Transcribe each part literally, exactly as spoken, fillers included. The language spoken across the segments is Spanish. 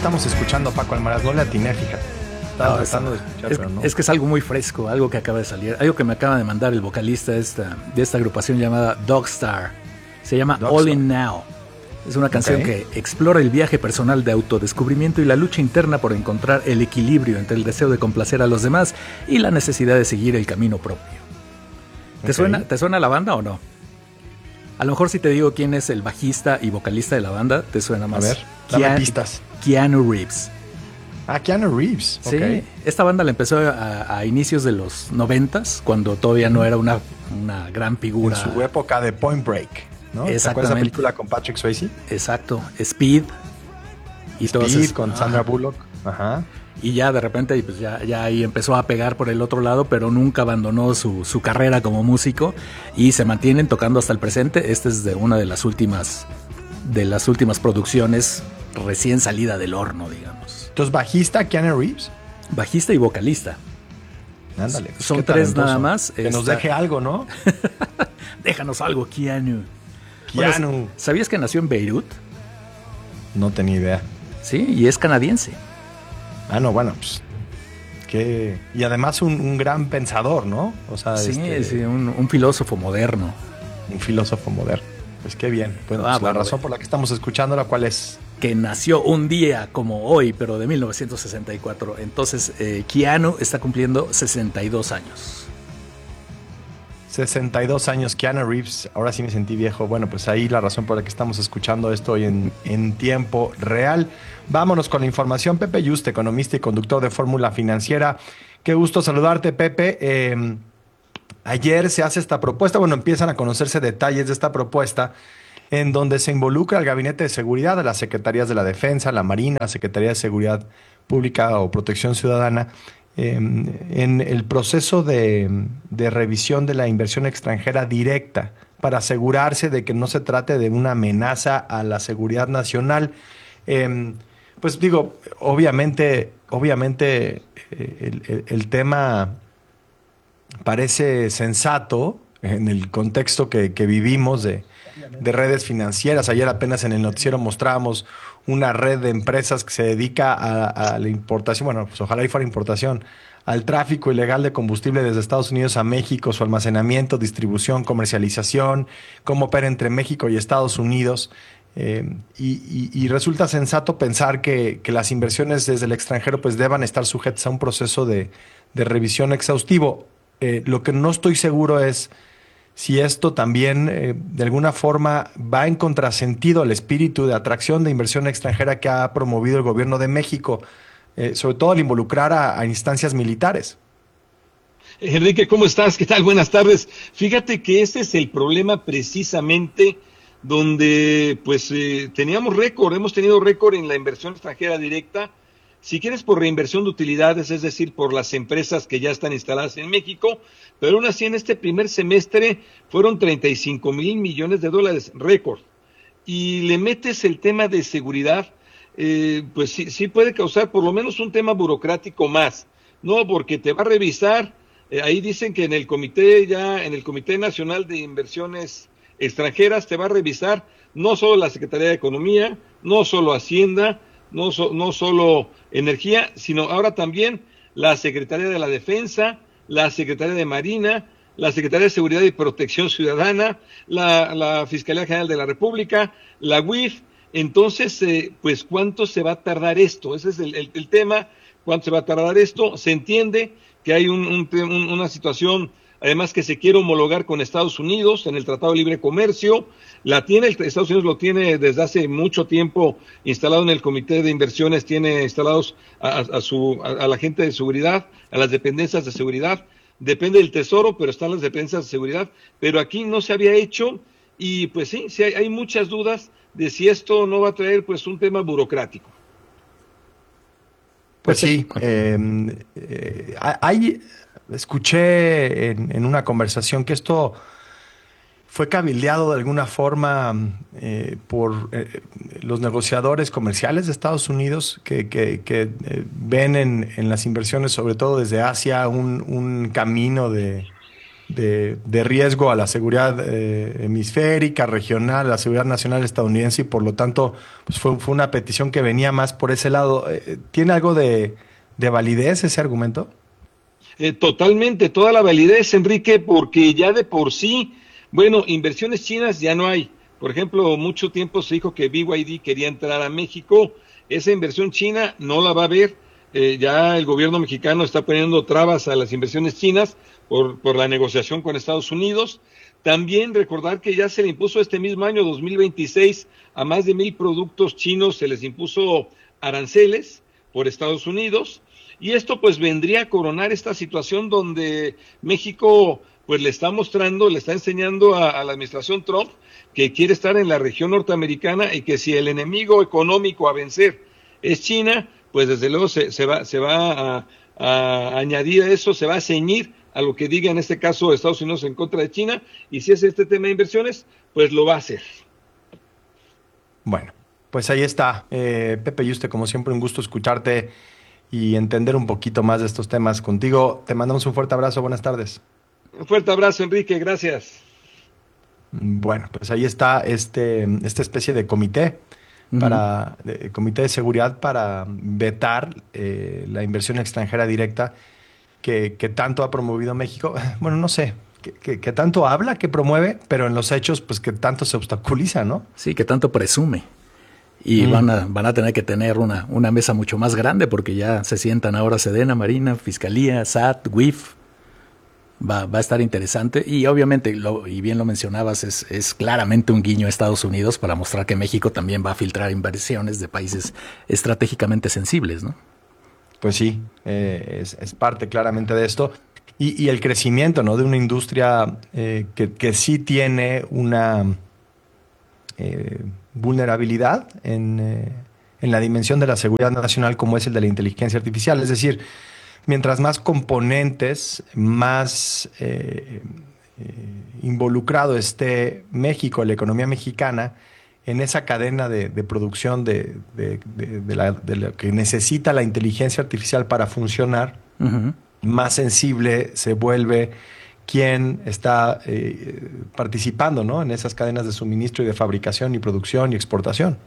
estamos escuchando, Paco Almaraz. No le atiné, fíjate. Estaba No, tratando de escuchar, es, pero no. es que es algo muy fresco, algo que acaba de salir, algo que me acaba de mandar el vocalista de esta, de esta agrupación llamada Dogstar. Se llama Dogstar. All In Now. Es una canción Okay. que explora el viaje personal de autodescubrimiento y la lucha interna por encontrar el equilibrio entre el deseo de complacer a los demás y la necesidad de seguir el camino propio. ¿Te, Okay. suena, ¿Te suena la banda o no? A lo mejor si te digo quién es el bajista y vocalista de la banda, te suena más. A ver, dame pistas. Keanu Reeves. Ah, Keanu Reeves. Sí, Okay. esta banda la empezó a, a inicios de los noventas, cuando todavía no era una, una gran En figura. su época de Point Break, ¿no? ¿Te acuerdas de esa Exactamente. película con Patrick Swayze? Exacto, Speed. Y todas Speed esas- con Sandra ajá. Bullock. Ajá. Y ya de repente pues ya, ya ahí empezó a pegar por el otro lado, pero nunca abandonó su, su carrera como músico y se mantienen tocando hasta el presente. Esta es de una de las últimas de las últimas producciones recién salida del horno, digamos. Entonces, bajista Keanu Reeves. Bajista y vocalista. Ándale. pues, Son qué tres talentoso. nada más. Que nos Está- deje algo, ¿no? Déjanos algo, Keanu. Keanu. Bueno, ¿sabías que nació en Beirut? No tenía idea. Sí, y es canadiense. Ah, no, bueno, pues. Que... Y además un, un gran pensador, ¿no? O sea, Sí, este, sí, un, un filósofo moderno. un filósofo moderno. Pues qué bien. Bueno, Ah, pues bueno, la razón bueno. por la que estamos escuchando, la cual es. Que nació un día como hoy, pero de mil novecientos sesenta y cuatro. Entonces, eh, Keanu está cumpliendo sesenta y dos años. sesenta y dos años, Keanu Reeves. Ahora sí me sentí viejo. Bueno, pues ahí la razón por la que estamos escuchando esto hoy en, en tiempo real. Vámonos con la información. Pepe Yuste, economista y conductor de Fórmula Financiera. Qué gusto saludarte, Pepe. Eh, ayer se hace esta propuesta. Bueno, empiezan a conocerse detalles de esta propuesta en donde se involucra al Gabinete de Seguridad, a las Secretarías de la Defensa, la Marina, la Secretaría de Seguridad Pública o Protección Ciudadana, eh, en el proceso de, de revisión de la inversión extranjera directa para asegurarse de que no se trate de una amenaza a la seguridad nacional. Eh, pues digo, obviamente, obviamente eh, el, el, el tema parece sensato en el contexto que, que vivimos de, de redes financieras. Ayer apenas en el noticiero mostrábamos una red de empresas que se dedica a, a la importación, bueno, pues ojalá y fuera importación, al tráfico ilegal de combustible desde Estados Unidos a México, su almacenamiento, distribución, comercialización, cómo opera entre México y Estados Unidos. Eh, y, y, y resulta sensato pensar que, que las inversiones desde el extranjero pues deban estar sujetas a un proceso de, de revisión exhaustivo. Eh, lo que no estoy seguro es si esto también eh, de alguna forma va en contrasentido al espíritu de atracción de inversión extranjera que ha promovido el gobierno de México, eh, sobre todo al involucrar a, a instancias militares. Enrique, ¿cómo estás? ¿Qué tal? Buenas tardes. Fíjate que ese es el problema precisamente donde pues eh, teníamos récord, hemos tenido récord en la inversión extranjera directa, si quieres por reinversión de utilidades, es decir, por las empresas que ya están instaladas en México, pero aún así en este primer semestre fueron treinta y cinco mil millones de dólares, récord. Y le metes el tema de seguridad, eh, pues sí, sí puede causar por lo menos un tema burocrático más, ¿no? Porque te va a revisar, eh, ahí dicen que en el comité ya, en el Comité Nacional de Inversiones Extranjeras te va a revisar no solo la Secretaría de Economía, no solo Hacienda, no, so, no solo Energía, sino ahora también la Secretaría de la Defensa, la Secretaría de Marina, la Secretaría de Seguridad y Protección Ciudadana, la, la Fiscalía General de la República, la U I F. Entonces, eh, pues, ¿cuánto se va a tardar esto? Ese es el, el, el tema, ¿cuánto se va a tardar esto? Se entiende que hay un, un, un, una situación, además que se quiere homologar con Estados Unidos en el Tratado de Libre Comercio, la tiene, Estados Unidos lo tiene desde hace mucho tiempo instalado en el Comité de Inversiones, tiene instalados a, a, su, a, a la gente de seguridad, a las dependencias de seguridad, depende del Tesoro, pero están las dependencias de seguridad, pero aquí no se había hecho y pues sí, sí hay, hay muchas dudas de si esto no va a traer pues un tema burocrático. Pues sí, eh, eh, hay, escuché en, en una conversación que esto fue cabildeado de alguna forma eh, por eh, los negociadores comerciales de Estados Unidos que, que, que eh, ven en, en las inversiones, sobre todo desde Asia, un, un camino de, de, de riesgo a la seguridad eh, hemisférica, regional, a la seguridad nacional estadounidense y por lo tanto pues fue, fue una petición que venía más por ese lado. Eh, ¿Tiene algo de, de validez ese argumento? Eh, totalmente, toda la validez, Enrique, porque ya de por sí, bueno, inversiones chinas ya no hay. Por ejemplo, mucho tiempo se dijo que B Y D quería entrar a México. Esa inversión china no la va a haber. Eh, ya el gobierno mexicano está poniendo trabas a las inversiones chinas por, por la negociación con Estados Unidos. También recordar que ya se le impuso este mismo año, dos mil veintiséis, a más de mil productos chinos se les impuso aranceles por Estados Unidos. Y esto pues vendría a coronar esta situación donde México pues le está mostrando, le está enseñando a, a la administración Trump que quiere estar en la región norteamericana y que si el enemigo económico a vencer es China, pues desde luego se, se va, se va a, a añadir a eso, se va a ceñir a lo que diga en este caso Estados Unidos en contra de China, y si es este tema de inversiones, pues lo va a hacer. Bueno, pues ahí está. Eh, Pepe Yuste, como siempre, un gusto escucharte y entender un poquito más de estos temas contigo. Te mandamos un fuerte abrazo, buenas tardes. Un fuerte abrazo, Enrique, gracias. Bueno, pues ahí está este, esta especie de comité, uh-huh. para, de, comité de seguridad para vetar eh, la inversión extranjera directa que, que tanto ha promovido México. Bueno, no sé, que, que, que tanto habla, que promueve, pero en los hechos, pues que tanto se obstaculiza, ¿no? Sí, que tanto presume. Y mm. van, a, van a tener que tener una, una mesa mucho más grande porque ya se sientan ahora Sedena, Marina, Fiscalía, S A T, W I F. Va, va a estar interesante y obviamente, lo, y bien lo mencionabas, es, es claramente un guiño a Estados Unidos para mostrar que México también va a filtrar inversiones de países estratégicamente sensibles, ¿no? Pues sí, eh, es, es parte claramente de esto. Y, y el crecimiento, ¿no?, de una industria eh, que, que sí tiene una eh, vulnerabilidad en, eh, en la dimensión de la seguridad nacional como es el de la inteligencia artificial. Es decir, mientras más componentes, más eh, eh, involucrado esté México, la economía mexicana, en esa cadena de, de producción de, de, de, de, la, de lo que necesita la inteligencia artificial para funcionar, uh-huh. más sensible se vuelve quien está eh, participando, ¿no?, en esas cadenas de suministro y de fabricación y producción y exportación.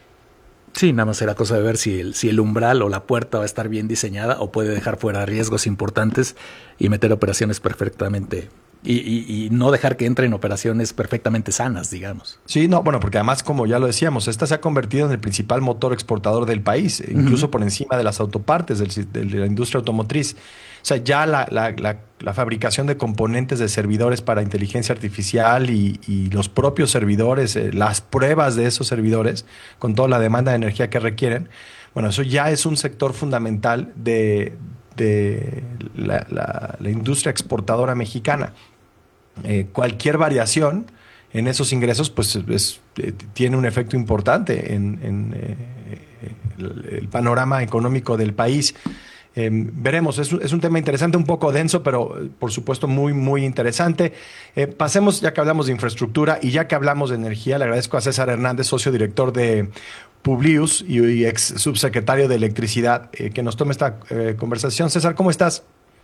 Sí, nada más será cosa de ver si el, si el umbral o la puerta va a estar bien diseñada o puede dejar fuera riesgos importantes y meter operaciones perfectamente y, y, y no dejar que entren operaciones perfectamente sanas, digamos. Sí, no, bueno, porque además, como ya lo decíamos, esta se ha convertido en el principal motor exportador del país, uh-huh. incluso por encima de las autopartes, del, de la industria automotriz. O sea, ya la, la, la, la fabricación de componentes de servidores para inteligencia artificial y, y los propios servidores, eh, las pruebas de esos servidores, con toda la demanda de energía que requieren, bueno, eso ya es un sector fundamental de, de la, la, la industria exportadora mexicana. Eh, cualquier variación en esos ingresos, pues es, eh, tiene un efecto importante en, en eh, el, el panorama económico del país. Eh, veremos, es, es un tema interesante, un poco denso, pero por supuesto muy, muy interesante. Eh, pasemos, ya que hablamos de infraestructura y ya que hablamos de energía, le agradezco a César Hernández, socio director de Publius y, y ex subsecretario de Electricidad, eh, que nos tome esta eh, conversación. César, ¿cómo estás?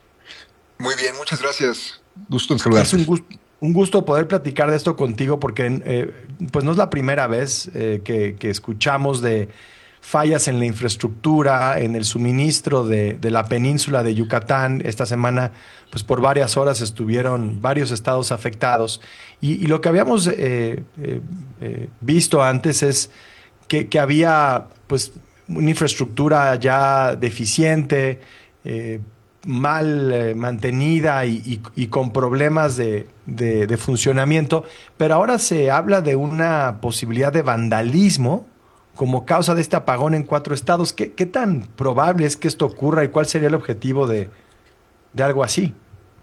Muy bien, muchas gracias. Gusto en saludarte. Es un gusto. Un gusto poder platicar de esto contigo porque eh, pues no es la primera vez eh, que, que escuchamos de fallas en la infraestructura, en el suministro de, de la península de Yucatán. Esta semana, pues por varias horas estuvieron varios estados afectados. Y, y lo que habíamos eh, eh, eh, visto antes es que, que había pues una infraestructura ya deficiente, eh, mal eh, mantenida y, y, y con problemas de, de, de funcionamiento, pero ahora se habla de una posibilidad de vandalismo como causa de este apagón en cuatro estados. ¿Qué, qué tan probable es que esto ocurra y cuál sería el objetivo de, de algo así?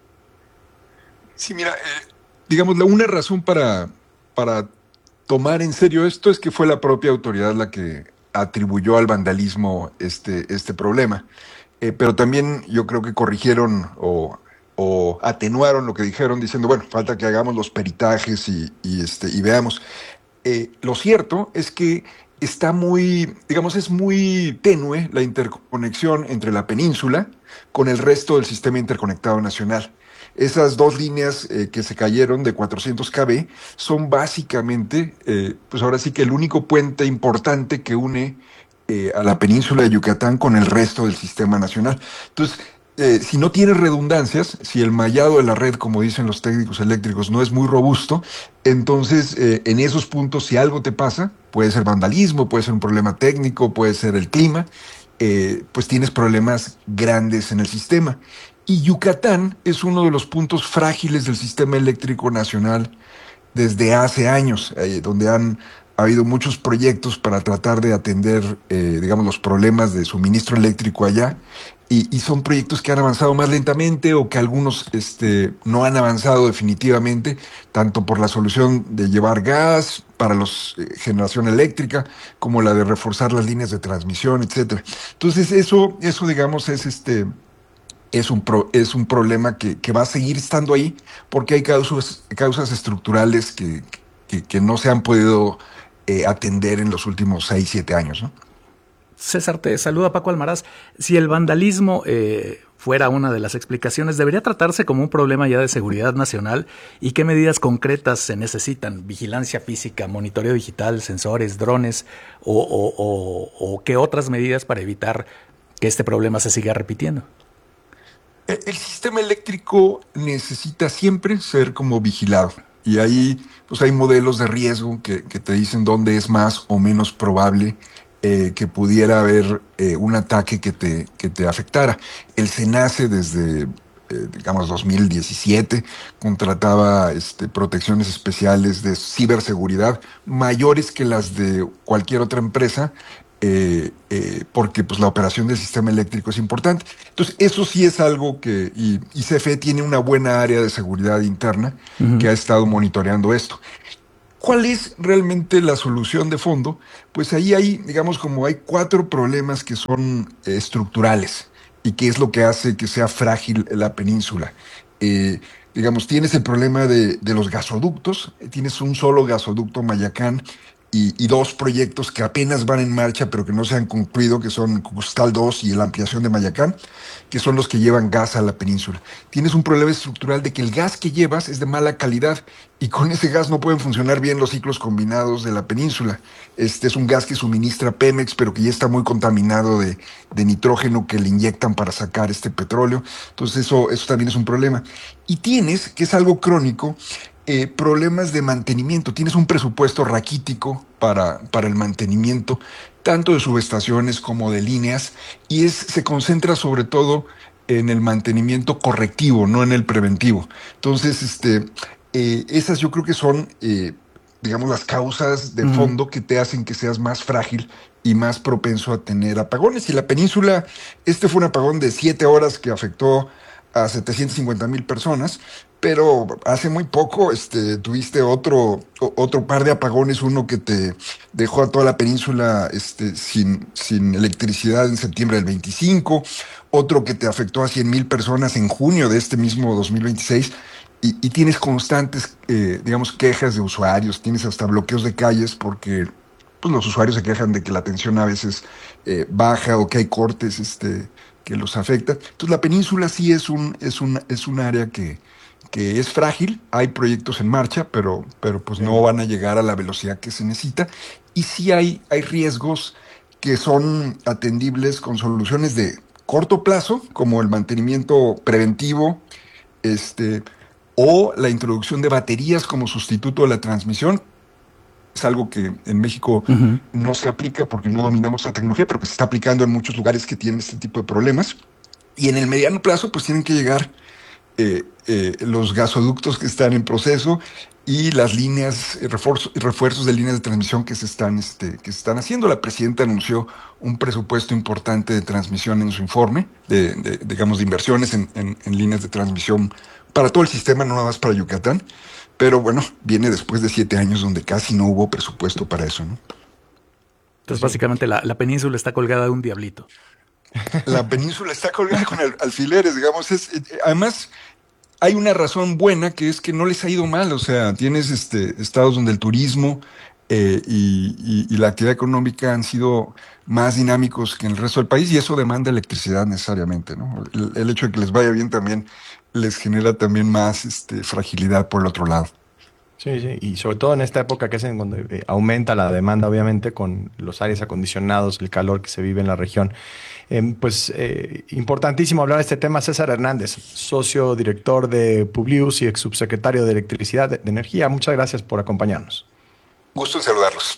Sí, mira, eh, digamos, la una razón para, para tomar en serio esto es que fue la propia autoridad la que atribuyó al vandalismo este, este problema. Eh, pero también yo creo que corrigieron o, o atenuaron lo que dijeron diciendo, bueno, falta que hagamos los peritajes y, y, este, y veamos. Eh, lo cierto es que está muy, digamos, es muy tenue la interconexión entre la península con el resto del sistema interconectado nacional. Esas dos líneas eh, que se cayeron de cuatrocientos kilómetros son básicamente, eh, pues ahora sí que el único puente importante que une eh, a la península de Yucatán con el resto del sistema nacional. Entonces, eh, si no tienes redundancias, si el mallado de la red, como dicen los técnicos eléctricos, no es muy robusto, entonces eh, en esos puntos, si algo te pasa, puede ser vandalismo, puede ser un problema técnico, puede ser el clima, eh, pues tienes problemas grandes en el sistema. Y Yucatán es uno de los puntos frágiles del sistema eléctrico nacional desde hace años, eh, donde han habido muchos proyectos para tratar de atender, eh, digamos, los problemas de suministro eléctrico allá, y, y son proyectos que han avanzado más lentamente o que algunos este, no han avanzado definitivamente, tanto por la solución de llevar gas para la eh, generación eléctrica, como la de reforzar las líneas de transmisión, etcétera. Entonces, eso, eso digamos, es este... Es un, pro, es un problema que, que va a seguir estando ahí porque hay causas, causas estructurales que, que, que no se han podido eh, atender en los últimos seis, siete años, ¿no? César, te saluda Paco Almaraz. Si el vandalismo eh, fuera una de las explicaciones, ¿debería tratarse como un problema ya de seguridad nacional? ¿Y qué medidas concretas se necesitan? ¿Vigilancia física, monitoreo digital, sensores, drones? ¿O, o, o, o qué otras medidas para evitar que este problema se siga repitiendo? El sistema eléctrico necesita siempre ser como vigilado, y ahí pues hay modelos de riesgo que, que te dicen dónde es más o menos probable eh, que pudiera haber eh, un ataque que te, que te afectara. El SENACE desde, eh, digamos, dos mil diecisiete contrataba este, protecciones especiales de ciberseguridad mayores que las de cualquier otra empresa, Eh, eh, porque pues la operación del sistema eléctrico es importante. Entonces, eso sí es algo que, y, y C F E tiene una buena área de seguridad interna uh-huh. que ha estado monitoreando esto. ¿Cuál es realmente la solución de fondo? Pues ahí hay, digamos, como hay cuatro problemas que son eh, estructurales, y que es lo que hace que sea frágil la península. Eh, digamos, tienes el problema de, de los gasoductos, tienes un solo gasoducto Mayacán, Y, y dos proyectos que apenas van en marcha, pero que no se han concluido, que son Custal dos y la ampliación de Mayacán, que son los que llevan gas a la península. Tienes un problema estructural de que el gas que llevas es de mala calidad, y con ese gas no pueden funcionar bien los ciclos combinados de la península. Este es un gas que suministra Pemex, pero que ya está muy contaminado de, de nitrógeno que le inyectan para sacar este petróleo. Entonces eso, eso también es un problema. Y tienes, que es algo crónico, Eh, problemas de mantenimiento. Tienes un presupuesto raquítico para, para el mantenimiento, tanto de subestaciones como de líneas, y es, se concentra sobre todo en el mantenimiento correctivo, no en el preventivo. Entonces, este, eh, esas yo creo que son, eh, digamos, las causas de fondo uh-huh. que te hacen que seas más frágil y más propenso a tener apagones. Y la península, este fue un apagón de siete horas que afectó a setecientas cincuenta mil personas, pero hace muy poco este, tuviste otro, otro par de apagones, uno que te dejó a toda la península este, sin, sin electricidad en septiembre del veinticinco, otro que te afectó a cien mil personas en junio de este mismo dos mil veintiséis, y, y tienes constantes, eh, digamos, quejas de usuarios, tienes hasta bloqueos de calles porque pues, los usuarios se quejan de que la atención a veces eh, baja o que hay cortes este, que los afectan. Entonces la península sí es un, es un, es un área que que es frágil, hay proyectos en marcha, pero, pero pues no van a llegar a la velocidad que se necesita, y sí hay, hay riesgos que son atendibles con soluciones de corto plazo, como el mantenimiento preventivo, este, o la introducción de baterías como sustituto de la transmisión. Es algo que en México uh-huh. no se aplica porque no dominamos la tecnología, pero que se está aplicando en muchos lugares que tienen este tipo de problemas. Y en el mediano plazo, pues tienen que llegar Eh, eh, los gasoductos que están en proceso y las líneas, eh, refuerzos, refuerzos de líneas de transmisión que se están, este, que se están haciendo. La presidenta anunció un presupuesto importante de transmisión en su informe, de, de digamos, de inversiones en, en, en líneas de transmisión para todo el sistema, no nada más para Yucatán. Pero bueno, viene después de siete años donde casi no hubo presupuesto para eso, ¿no? Entonces, sí. básicamente, la, la península está colgada de un diablito. La península está colgada con alfileres, digamos. Es, además, hay una razón buena, que es que no les ha ido mal. O sea, tienes este, estados donde el turismo eh, y, y, y la actividad económica han sido más dinámicos que en el resto del país y eso demanda electricidad necesariamente, ¿no? El, el hecho de que les vaya bien también les genera también más este, fragilidad por el otro lado. Sí, sí, y sobre todo en esta época que es en donde eh, aumenta la demanda, obviamente, con los aires acondicionados, el calor que se vive en la región. Eh, pues eh, importantísimo hablar de este tema. César Hernández, socio director de Publius y ex subsecretario de Electricidad de, de Energía. Muchas gracias por acompañarnos. Gusto en saludarlos.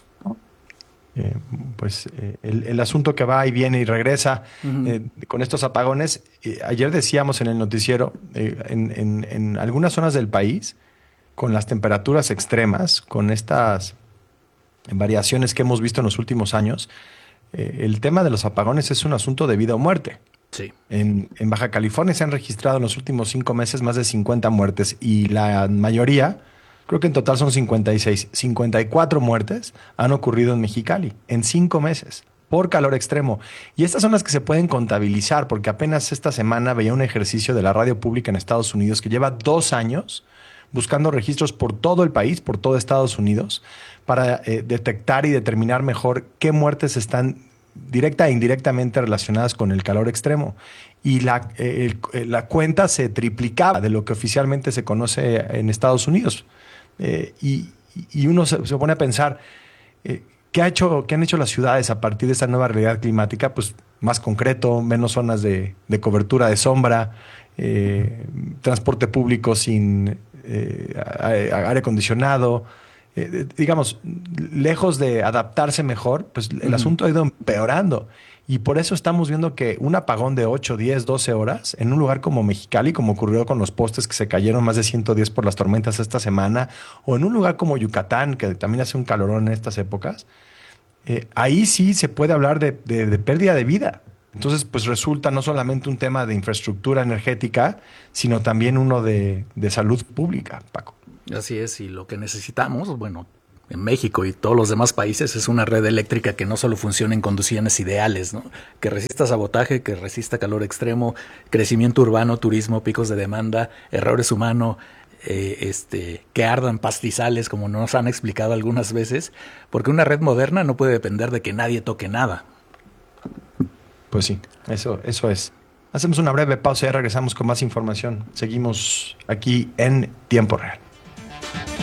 Eh, pues eh, el, el asunto que va y viene y regresa uh-huh. eh, con estos apagones. Eh, ayer decíamos en el noticiero, eh, en, en, en algunas zonas del país, con las temperaturas extremas, con estas variaciones que hemos visto en los últimos años, eh, el tema de los apagones es un asunto de vida o muerte. Sí. En, en Baja California se han registrado en los últimos cinco meses más de cincuenta muertes y la mayoría, creo que en total son cincuenta y seis, cincuenta y cuatro muertes han ocurrido en Mexicali en cinco meses por calor extremo. Y estas son las que se pueden contabilizar porque apenas esta semana veía un ejercicio de la radio pública en Estados Unidos que lleva dos años buscando registros por todo el país, por todo Estados Unidos, para eh, detectar y determinar mejor qué muertes están directa e indirectamente relacionadas con el calor extremo. Y la, eh, el, la cuenta se triplicaba de lo que oficialmente se conoce en Estados Unidos. Eh, y, y uno se, se pone a pensar, eh, ¿qué, ha hecho, ¿qué han hecho las ciudades a partir de esta nueva realidad climática? Pues más concreto, menos zonas de, de cobertura de sombra, eh, transporte público sin eh, aire acondicionado, eh, digamos, lejos de adaptarse mejor, pues el uh-huh. asunto ha ido empeorando. Y por eso estamos viendo que un apagón de ocho, diez, doce horas en un lugar como Mexicali, como ocurrió con los postes que se cayeron más de ciento diez por las tormentas esta semana, o en un lugar como Yucatán, que también hace un calorón en estas épocas, eh, ahí sí se puede hablar de, de, de pérdida de vida. Entonces, pues resulta no solamente un tema de infraestructura energética, sino también uno de, de salud pública, Paco. Así es, y lo que necesitamos, bueno, en México y todos los demás países es una red eléctrica que no solo funcione en condiciones ideales, ¿no? Que resista sabotaje, que resista calor extremo, crecimiento urbano, turismo, picos de demanda, errores humanos, eh, este, que ardan pastizales, como nos han explicado algunas veces, porque una red moderna no puede depender de que nadie toque nada. Pues sí, eso, eso es. Hacemos una breve pausa y regresamos con más información. Seguimos aquí en Tiempo Real.